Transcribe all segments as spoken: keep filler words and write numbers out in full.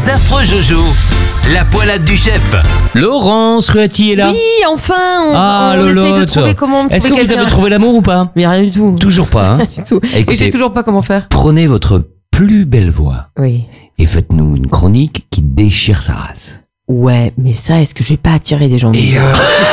Les affreux Jojo, la poilade du chef. Laurence Ruati est là. Oui, enfin, on, Ah, on essaye de Lolotte. trouver comment trouver Est-ce que vous quelqu'un. avez trouvé l'amour ou pas? Mais rien du tout. Toujours pas, hein. Du tout. Écoutez, Et je sais toujours pas comment faire. Prenez votre plus belle voix Oui. et faites-nous une chronique qui déchire sa race. Ouais, mais ça, est-ce que je vais pas attirer des gens Et, euh,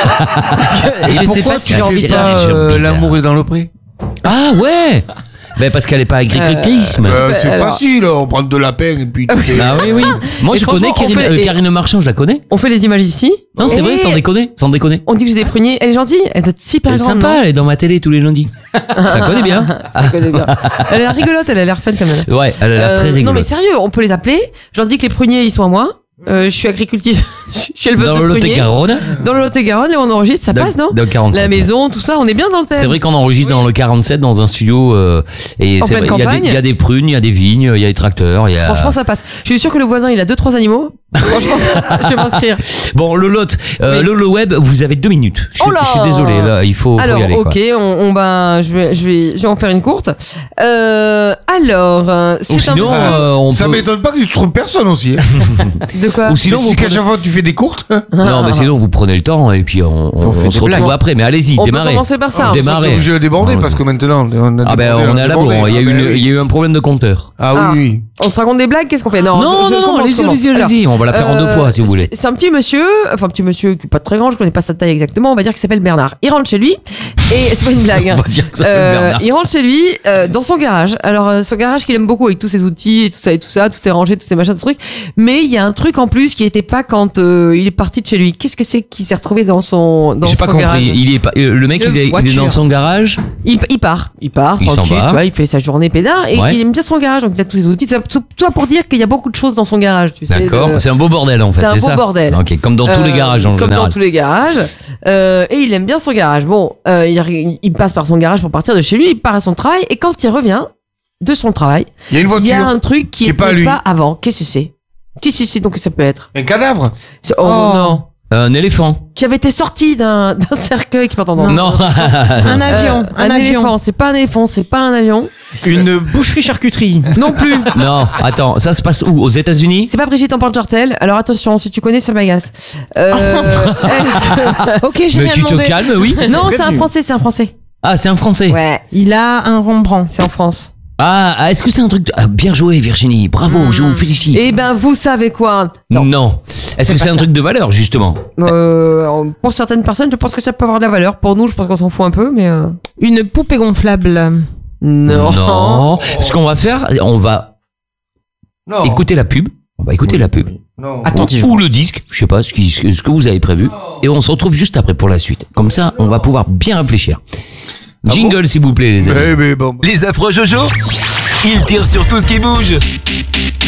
Je et sais pourquoi pas tu si j'ai envie fais de pas faire. euh, Bizarre. l'amour est dans le pré? Ah ouais. Ben parce qu'elle est pas agricultricisme. Euh, C'est alors- facile, on prend de la peine et puis... Ah oui, oui. Moi, Et je connais franchement, on Karine, fait- euh, et- Karine Marchand, je la connais. On fait les images ici. Non, c'est Et vrai, sans déconner, sans déconner. On dit que j'ai des pruniers. Elle est gentille. Elle doit être super Elle est grande. sympa, elle est dans ma télé tous les lundis. Je la connais bien. non Je connais bien. Elle a l'air rigolote. Elle a l'air fun quand même. Ouais, elle a l'air Euh, très non mais rigolote. sérieux, on peut les appeler. Je leur dis que les pruniers ils sont à moi. Euh, je suis agricultrice. Je suis éleveuse Dans de le pruniers. Lot-et-Garonne. Dans le Lot-et-Garonne et on enregistre, ça Dans- passe non? dans le quarante-sept, La ouais. maison, tout ça, on est bien dans le thème. C'est vrai qu'on enregistre dans le quarante-sept dans un studio euh, et En c'est pleine vrai, il y a des- campagne. il y a des prunes, il y a des vignes, il y a des tracteurs, il y a Franchement, ça passe. Je suis sûr que le voisin, il a deux, trois animaux. Franchement, ça- je vais m'inscrire. Bon, le lot, euh, Oui. le, le web, vous avez deux minutes. Je, Oh là je suis désolé, là, il faut, faut Alors, y aller. ok, Quoi. on, on va, je vais, je vais, je vais en faire une courte. Euh, alors, euh, c'est Ou sinon, un... euh, on Ça peut. m'étonne pas que tu trouves personne aussi. Hein. de quoi? Ou sinon, Mais vous si qu'à prenez- chaque fois tu fais des courtes. Non, mais sinon vous prenez le temps et puis on, on, On fait on des se retrouve blagues. après. Mais allez-y, On peut démarrez. commencer par ça. On Démarrer. est obligé de déborder Ah, parce que maintenant on a Ah ben débordé, on a est à la débordé. bourre. Il y a Ah eu, ben une- oui. il y a eu un problème de compteur. Ah Ah. oui, oui. On se raconte des blagues? Qu'est-ce qu'on fait? Non, Non, je, je non, commence, allez-y, je commence. allez-y, Alors, allez-y. On va la faire en deux euh, fois si vous voulez. c'est- C'est un petit monsieur, enfin un petit monsieur qui est pas très grand, je connais pas sa taille exactement, on va dire qu'il s'appelle Bernard. Il rentre chez lui et c'est pas une blague. On va dire que ça Euh, s'appelle Bernard. il rentre chez lui euh, dans son garage. Alors euh, son garage qu'il aime beaucoup avec tous ses outils et tout ça et tout ça, tout est rangé, tout est machin, tout truc. Mais il y a un truc en plus qui était pas quand euh, il est parti de chez lui. Qu'est-ce que c'est qu'il s'est retrouvé dans son dans J'ai son pas compris. garage? Il est pas, euh, le mec, Une il est, il est voiture. dans son garage. Il, il part, il part, Il s'en tranquille, va. tu vois, il fait sa journée pédard et Ouais. il aime bien son garage, donc il a tous ses outils. C'est tout ça pour dire qu'il y a beaucoup de choses dans son garage, tu sais. D'accord. de- C'est un beau bordel en fait. C'est un C'est beau ça. bordel. Ok. Comme dans tous les Euh, garages en comme général. dans tous les garages. Euh, et il aime bien son garage. Bon, euh, il, il passe par son garage pour partir de chez lui, il part à son travail, et quand il revient de son travail, Il y a une il y a voiture, un truc qui qui est pas était lui. pas avant. Qu'est-ce que c'est? Qu'est-ce que c'est donc que ça peut être? un cadavre. C'est- Oh, Oh. non. Un éléphant. Qui avait été sorti d'un d'un cercueil qui m'entend. Non. Un avion, Euh, un, un, avion. éléphant, c'est pas un éléphant, c'est pas un avion. Une boucherie-charcuterie. Non plus. Non. Attends. Ça se passe où? Aux États-Unis? C'est pas Brigitte en Porte-Jartel. Alors attention, si tu connais, ça m'agace. Euh, est-ce Ok, j'ai Mais rien tu te demandé. calmes, oui. que- Non, c'est un prévenu. français, c'est un français. Ah, c'est un Français. Ouais, Il a un Rembrandt. c'est en France. Ah, ah, est-ce que c'est un truc de... ah, bien joué Virginie, bravo, je vous félicite. Eh ben, vous savez quoi? Non. Est-ce que c'est un truc de valeur justement? Euh, pour certaines personnes, je pense que ça peut avoir de la valeur. Pour nous, je pense qu'on s'en fout un peu, mais euh... Une poupée gonflable. non. Non. Ce qu'on va faire, on va Non. écouter la pub. On va écouter la pub. Non. Attentivement. Ou le disque, je sais pas ce, qui- ce que vous avez prévu. Et on se retrouve juste après pour la suite. Comme ça, on va pouvoir bien réfléchir. Jingle s'il vous plaît les amis. Mais, mais bon. Les affreux Jojo, ils tirent sur tout ce qui bouge.